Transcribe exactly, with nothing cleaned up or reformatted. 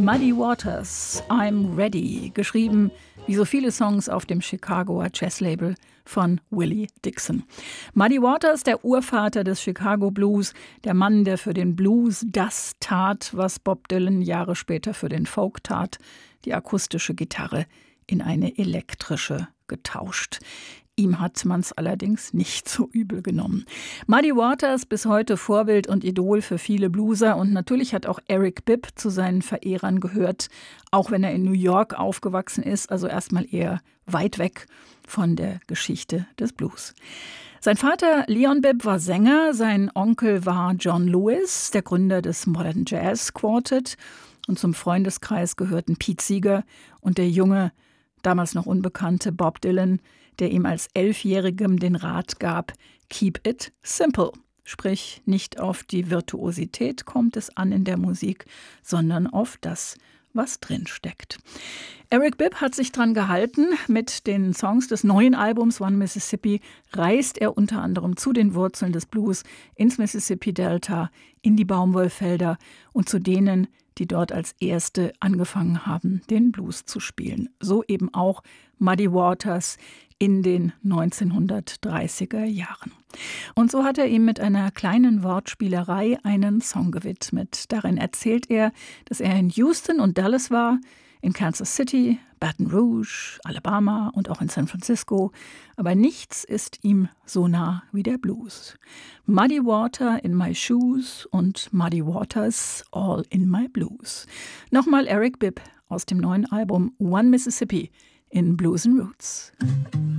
Muddy Waters, I'm Ready, geschrieben wie so viele Songs auf dem Chicagoer Jazzlabel von Willie Dixon. Muddy Waters, der Urvater des Chicago Blues, der Mann, der für den Blues das tat, was Bob Dylan Jahre später für den Folk tat, die akustische Gitarre in eine elektrische getauscht. Ihm hat man's allerdings nicht so übel genommen. Muddy Waters, bis heute Vorbild und Idol für viele Blueser, und natürlich hat auch Eric Bibb zu seinen Verehrern gehört, auch wenn er in New York aufgewachsen ist, also erstmal eher weit weg von der Geschichte des Blues. Sein Vater Leon Bibb war Sänger, sein Onkel war John Lewis, der Gründer des Modern Jazz Quartet, und zum Freundeskreis gehörten Pete Seeger und der junge, damals noch unbekannte Bob Dylan, der ihm als Elfjährigem den Rat gab, keep it simple. Sprich, nicht auf die Virtuosität kommt es an in der Musik, sondern auf das, was drin steckt. Eric Bibb hat sich dran gehalten. Mit den Songs des neuen Albums One Mississippi reist er unter anderem zu den Wurzeln des Blues ins Mississippi Delta, in die Baumwollfelder und zu denen, die dort als Erste angefangen haben, den Blues zu spielen. So eben auch Muddy Waters in den neunzehnhundertdreißiger Jahren. Und so hat er ihm mit einer kleinen Wortspielerei einen Song gewidmet. Darin erzählt er, dass er in Houston und Dallas war, in Kansas City, Baton Rouge, Alabama und auch in San Francisco. Aber nichts ist ihm so nah wie der Blues. Muddy Water in my shoes und Muddy Waters all in my blues. Nochmal Eric Bibb aus dem neuen Album One Mississippi in Blues and Roots.